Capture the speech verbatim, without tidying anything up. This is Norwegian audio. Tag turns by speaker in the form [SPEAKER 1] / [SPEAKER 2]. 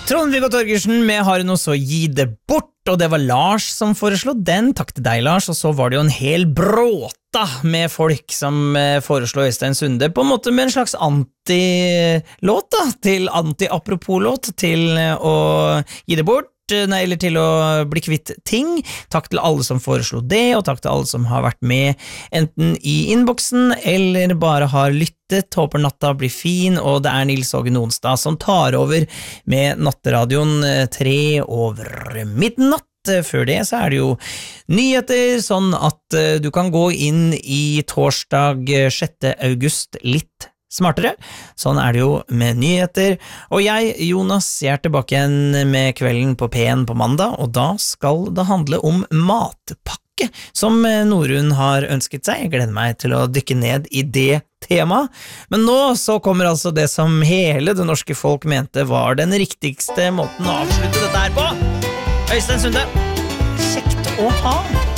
[SPEAKER 1] Trond-Viggo Torgersen med Har du noe så gi det bort, og det var Lars som foreslo den. Takk til deg, Lars. Og så var det jo en hel bråta med folk som foreslo Øystein Sunde, på en måte med en slags anti-låt da, til anti-apropos-låt, til å gi det bort, nei, eller til å bli kvitt ting. Takk til alle som foreslo det, og takk til alle som har vært med enten i innboksen eller bare har lyttet. Håper natta blir fin, og det er Nils Åge Nonstad som tar over med Natteradioen tre over midnatt. Før det så er det jo nyheter, sånn at du kan gå inn i torsdag sjette august litt smartere. Sånn er det jo med nyheter. Og jeg, Jonas, jeg er tilbake igjen med Kvelden på P en på mandag, og da skal det handle om matpakke, som Norun har ønsket seg. Jeg gleder meg til å dykke ned i det temaet. Men nå så kommer altså det som hele det norske folk mente var den riktigste måten å avslutte dette her på. Øystein Sunde, kjekt å ha!